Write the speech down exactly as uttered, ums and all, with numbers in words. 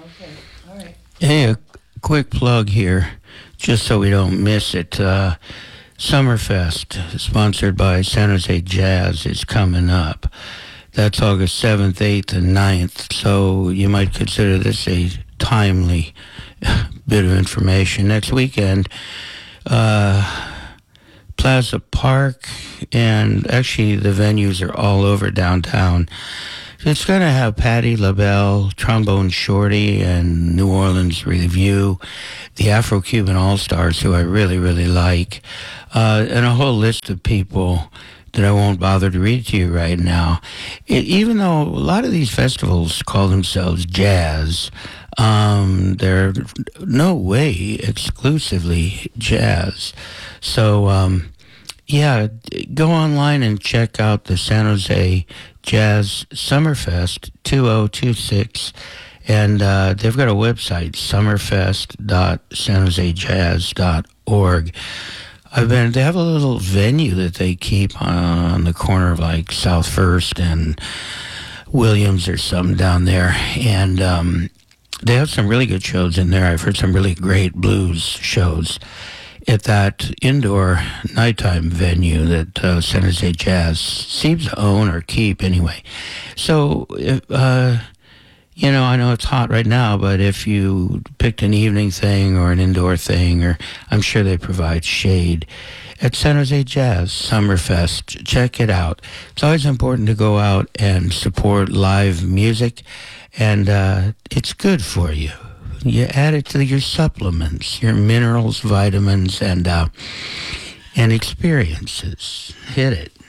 Okay, all right. Hey, a quick plug here, just so we don't miss it. Uh, Summerfest, sponsored by San Jose Jazz, is coming up. That's August seventh, eighth, and ninth, so you might consider this a timely bit of information. Next weekend, uh, Plaza Park, and actually the venues are all over downtown. It's going to have Patti LaBelle, Trombone Shorty, and New Orleans Review, the Afro-Cuban All-Stars, who I really, really like, uh, and a whole list of people that I won't bother to read to you right now. It, even though a lot of these festivals call themselves jazz, um, they're no way exclusively jazz. So, um, yeah, go online and check out the San Jose Jazz Summerfest two thousand twenty-six, and uh, they've got a website, summerfest dot san jose jazz dot org. I've been. They have a little venue that they keep on the corner of like South First and Williams or something down there, and um, they have some really good shows in there. I've heard some really great blues shows at that indoor nighttime venue that uh, San Jose Jazz seems to own or keep anyway. So, if, uh, you know, I know it's hot right now, but if you picked an evening thing or an indoor thing, or I'm sure they provide shade at San Jose Jazz Summerfest, check it out. It's always important to go out and support live music, and uh, it's good for you. You add it to your supplements, your minerals, vitamins, and uh, and experiences. Hit it.